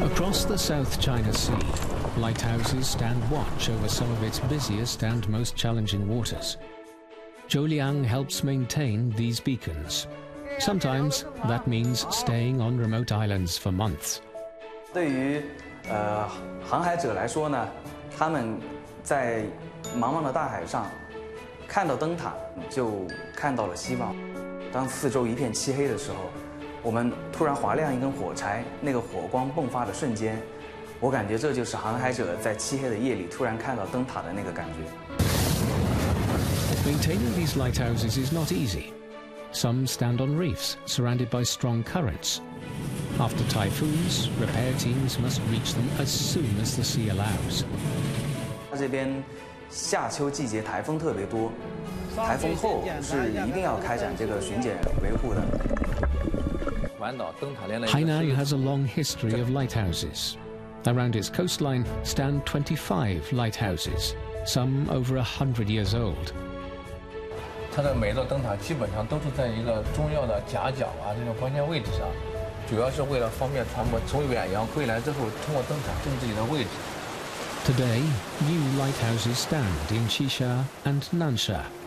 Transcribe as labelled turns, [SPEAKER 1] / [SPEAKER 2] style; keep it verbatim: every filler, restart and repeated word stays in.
[SPEAKER 1] Across the South China Sea, lighthouses stand watch over some of its busiest and most challenging waters. Zhou Liang helps maintain these beacons. Sometimes that means staying on remote islands for months.
[SPEAKER 2] 对于呃航海者来说呢，他们在茫茫的大海上看到灯塔，就看到了希望。当四周一片漆黑的时候，我们突然划亮一根火柴，那个火光迸发的瞬间，我感觉这就是航海者在漆黑的夜里突然看到灯塔的那个感觉。
[SPEAKER 1] Maintaining these lighthouses is not easy. Some stand on reefs surrounded by strong currents. After typhoons, repair teams must reach them as soon as the sea allows.
[SPEAKER 2] 这边夏秋季节台风特别多，台风后是一定要开展这个巡检维护的。
[SPEAKER 1] Hainan has a long history of lighthouses. Around its coastline stand twenty-five lighthouses, some over a hundred years old.
[SPEAKER 3] 它的每座灯塔基本上都是在一个重要的夹角啊这种关键位置上，主要是为了方便船舶从远洋归来之后，通过灯塔定自己的位置。
[SPEAKER 1] Today, new lighthouses stand in Xisha and Nansha.